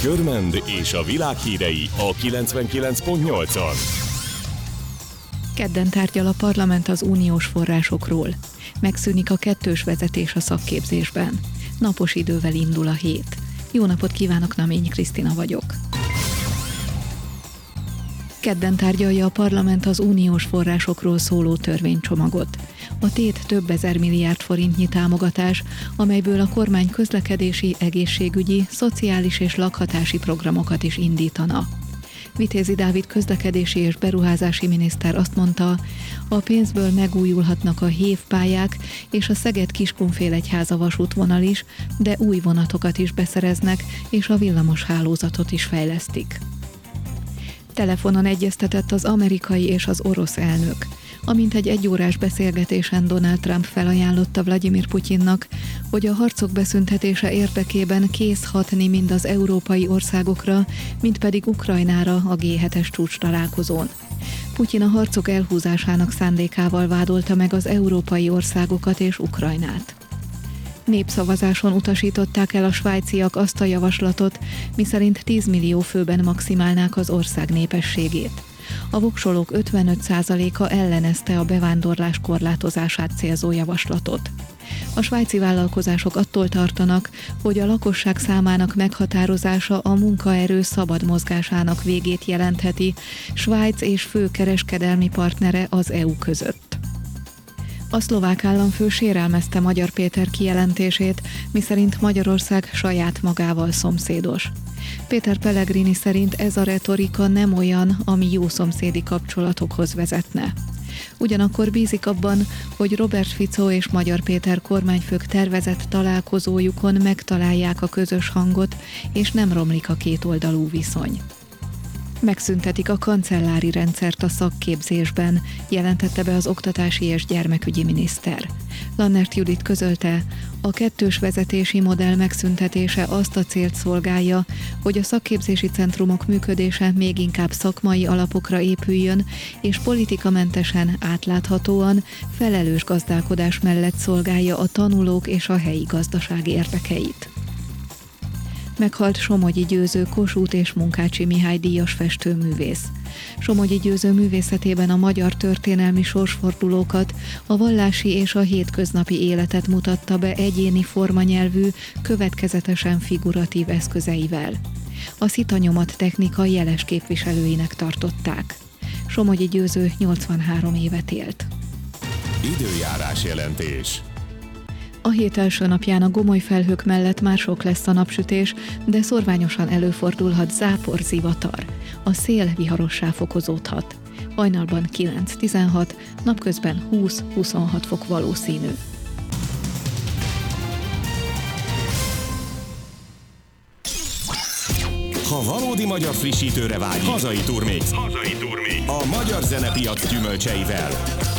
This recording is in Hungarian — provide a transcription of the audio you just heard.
Görmend és a világ hírei a 99.8-on. Kedden tárgyal a parlament az uniós forrásokról. Megszűnik a kettős vezetés a szakképzésben. Napos idővel indul a hét. Jó napot kívánok, Naményi Krisztina vagyok. Kedden tárgyalja a parlament az uniós forrásokról szóló törvénycsomagot. A tét több ezer milliárd forintnyi támogatás, amelyből a kormány közlekedési, egészségügyi, szociális és lakhatási programokat is indítana. Vitézi Dávid közlekedési és beruházási miniszter azt mondta, a pénzből megújulhatnak a HÉV pályák és a Szeged-Kiskunfélegyháza vasútvonal is, de új vonatokat is beszereznek, és a villamos hálózatot is fejlesztik. Telefonon egyeztetett az amerikai és az orosz elnök. Amint egy egyórás beszélgetésen Donald Trump felajánlotta Vladimir Putyinnak, hogy a harcok beszüntetése érdekében kész hatni mind az európai országokra, mind pedig Ukrajnára a G7-es csúcs találkozón. Putyin a harcok elhúzásának szándékával vádolta meg az európai országokat és Ukrajnát. Népszavazáson utasították el a svájciak azt a javaslatot, miszerint 10 millió főben maximálnák az ország népességét. A voksolók 55%-a ellenezte a bevándorlás korlátozását célzó javaslatot. A svájci vállalkozások attól tartanak, hogy a lakosság számának meghatározása a munkaerő szabad mozgásának végét jelentheti Svájc és fő kereskedelmi partnere az EU között. A szlovák államfő sérelmezte Magyar Péter kijelentését, miszerint Magyarország saját magával szomszédos. Péter Pellegrini szerint ez a retorika nem olyan, ami jó szomszédi kapcsolatokhoz vezetne. Ugyanakkor bízik abban, hogy Robert Fico és Magyar Péter kormányfők tervezett találkozójukon megtalálják a közös hangot, és nem romlik a kétoldalú viszony. Megszüntetik a kancellári rendszert a szakképzésben, jelentette be az oktatási és gyermekügyi miniszter. Lannert Judit közölte, a kettős vezetési modell megszüntetése azt a célt szolgálja, hogy a szakképzési centrumok működése még inkább szakmai alapokra épüljön, és politikamentesen, átláthatóan, felelős gazdálkodás mellett szolgálja a tanulók és a helyi gazdaság érdekeit. Meghalt Somogyi Győző Kossuth és Munkácsy Mihály díjas festőművész. Somogyi Győző művészetében a magyar történelmi sorsfordulókat, a vallási és a hétköznapi életet mutatta be egyéni formanyelvű, következetesen figuratív eszközeivel. A szitanyomat technika jeles képviselőinek tartották. Somogyi Győző 83 évet élt. Időjárás jelentés. A hét első napján a gomoly felhők mellett már sok lesz a napsütés, de szorványosan előfordulhat zápor, zivatar. A szél viharossá fokozódhat. Hajnalban 9-16, napközben 20-26 fok valószínű. Ha valódi magyar frissítőre vágyik, hazai turmix. A magyar zenepiac gyümölcseivel.